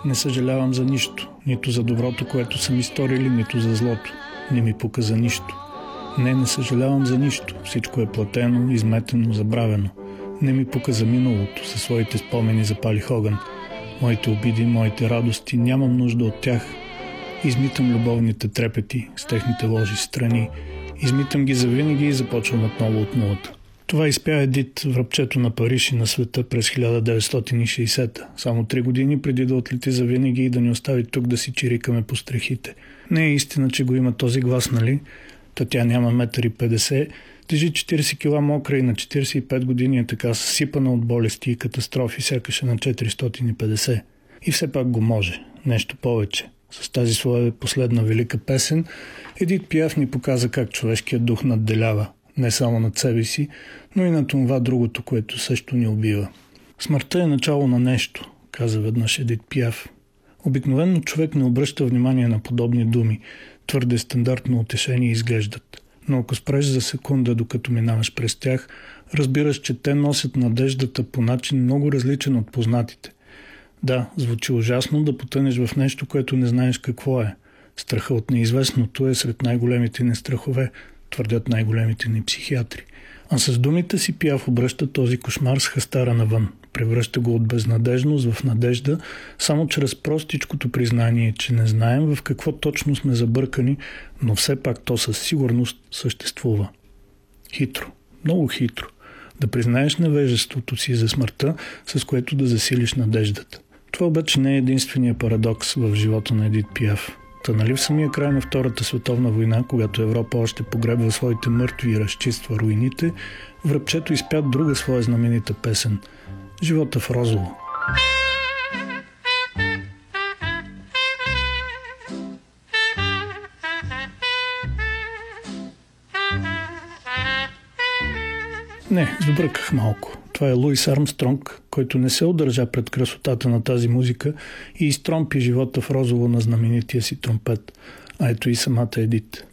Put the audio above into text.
Не съжалявам за нищо, нито за доброто, което са ми сторили, нито за злото. Не ми пука за нищо. Не съжалявам за нищо. Всичко е платено, изметено, забравено. Не ми пука за миналото, със своите спомени запалих огън. Моите обиди, моите радости, нямам нужда от тях. Измитам любовните трепети с техните лоши страни. Измитам ги завинаги и започвам отново от нулата. Това изпя Едит връбчето на Париж и на света през 1960, само 3 години преди да отлети завинаги и да ни остави тук да си чирикаме по стрехите. Не е истина, че го има този глас, нали? Та тя няма 1,50 м, тежи 40 кг мокра и на 45 години е така съсипана от болести и катастрофи, сякаш е на 450. И все пак го може. Нещо повече. С тази своя последна велика песен Едит Пиаф ни показа как човешкият дух надделява. Не само над себе си, но и на това другото, което също ни убива. Смъртта е начало на нещо, каза веднъж Едит Пиаф. Обикновено човек не обръща внимание на подобни думи, твърде стандартно утешение изглеждат. Но ако спреш за секунда, докато минаваш през тях, разбираш, че те носят надеждата по начин много различен от познатите. Да, звучи ужасно да потънеш в нещо, което не знаеш какво е. Страха от неизвестното е сред най-големите ни страхове, твърдят най-големите ни психиатри. А с думите си Пиаф обръща този кошмар с хастара навън. Превръща го от безнадежност в надежда, само чрез простичкото признание, че не знаем в какво точно сме забъркани, но все пак то със сигурност съществува. Хитро, много хитро. Да признаеш невежеството си за смъртта, с което да засилиш надеждата. Това обаче не е единствения парадокс в живота на Едит Пиаф. Та нали в самия край на Втората световна война, когато Европа още погребва своите мъртви и разчиства руините, връбчето изпя друга своя знаменита песен – Живота в розово. Не, сбърках малко. Това е Луис Армстронг, който не се удържа пред красотата на тази музика и изтромпи живота в розово на знаменития си тромпет. А ето и самата Едит.